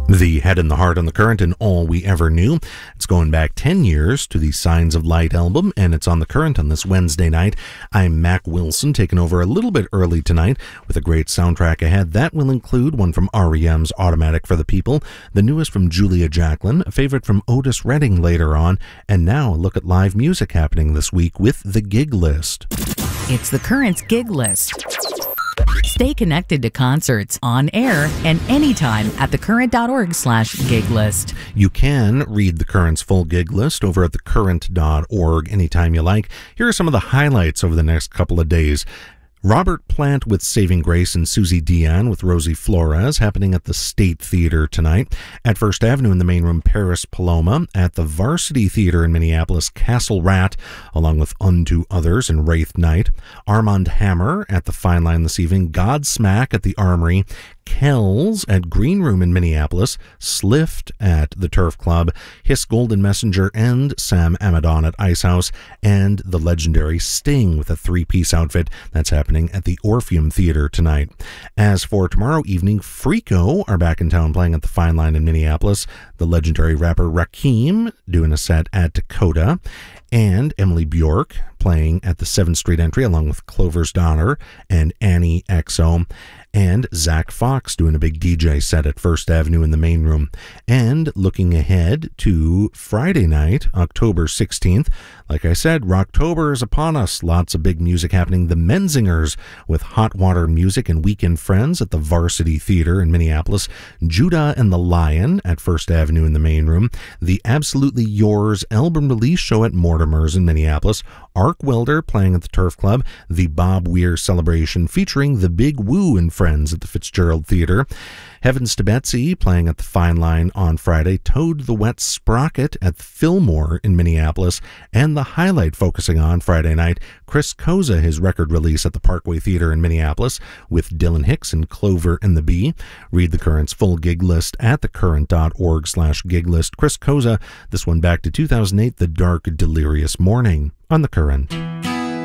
The Head and the Heart on the Current and All We Ever Knew. It's going back 10 years to the Signs of Light album, and it's on the Current on this Wednesday night. I'm Mac Wilson, taking over a little bit early tonight with a great soundtrack ahead. That will include one from R.E.M's Automatic for the People, the newest from Julia Jacklin, a favorite from Otis Redding later on, and now a look at live music happening this week with the Gig List. It's the Current's Gig List. Stay connected to concerts on air and anytime at thecurrent.org/gig list. You can read the Current's full gig list over at thecurrent.org anytime you like. Here are some of the highlights over the next couple of days. Robert Plant with Saving Grace and Susie Dion with Rosie Flores happening at the State Theater tonight. At First Avenue in the main room, Paris Paloma. At the Varsity Theater in Minneapolis, Castle Rat, along with Unto Others and Wraith Night. Armand Hammer at the Fine Line this evening. Godsmack at the Armory. Kells at Green Room in Minneapolis, Slift at the Turf Club, Hiss Golden Messenger and Sam Amadon at Ice House, and the legendary Sting with a three-piece outfit. That's happening at the Orpheum Theater tonight. As for tomorrow evening, Freako are back in town playing at the Fine Line in Minneapolis, the legendary rapper Rakim doing a set at Dakota, and Emily Bjork playing at the 7th Street Entry along with Clover's Daughter and Annie XO, and Zach Fox doing a big DJ set at First Avenue in the main room. And looking ahead to Friday night, October 16th, like I said, Rocktober is upon us. Lots of big music happening. The Menzingers with Hot Water Music and Weekend Friends at the Varsity Theater in Minneapolis. Judah and the Lion at First Avenue in the main room. The Absolutely Yours album release show at Mortimer's in Minneapolis. Ark Welder playing at the Turf Club. The Bob Weir celebration featuring the Big Woo and Friends at the Fitzgerald Theater. Heavens to Betsy playing at the Fine Line on Friday. Toad the Wet Sprocket at Fillmore in Minneapolis. And the highlight focusing on Friday night, Chris Koza, his record release at the Parkway Theater in Minneapolis with Dylan Hicks and Clover and the Bee. Read the Current's full gig list at thecurrent.org/gig list. Chris Koza, this one back to 2008, The Dark Delirious Morning on the Current.